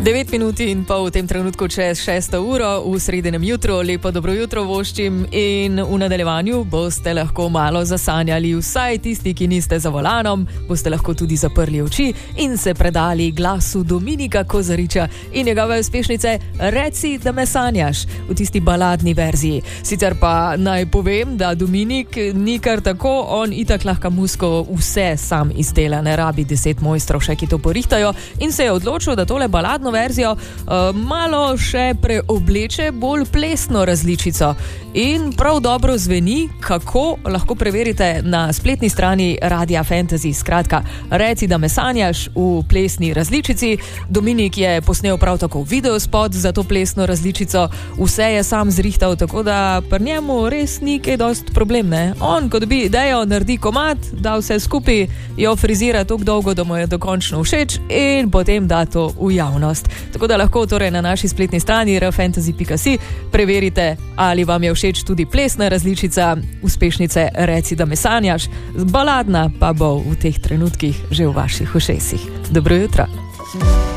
9 minut in pol v tem trenutku čez 6. uro v sredinem jutru. Lepo dobro jutro voščim in v nadaljevanju boste lahko malo zasanjali, vsaj tisti, ki niste za volanom, boste lahko tudi zaprli oči in se predali glasu Dominika Kozariča in njegove uspešnice Reci, da me sanjaš v tisti baladni verziji. Sicer pa naj povem, da Dominik ni kar tako, on itak lahko musko vse sam izdela, ne rabi 10 mojstrov še, ki to porihtajo, in se je odločil, da tole baladno verzijo malo še preobleče, bolj plesno različico. In prav dobro zveni, kako lahko preverite na spletni strani Radia Fantasy. Skratka, Reci, da me sanjaš v plesni različici. Dominik je posnel prav tako videospot za to plesno različico, vse je sam zrihtal, tako da pri njemu res ni kaj dost problem, ne? On, ko dobi idejo, naredi komad, da vse skupaj, jo frizira tako dolgo, da mu je dokončno všeč in potem da to v javnost. Tako da lahko torej na naši spletni strani rfantasy.si preverite, ali vam je všeč tudi plesna različica uspešnice Reci, da me sanjaš, baladna pa bo v teh trenutkih že v vaših ušesih. Dobro jutro.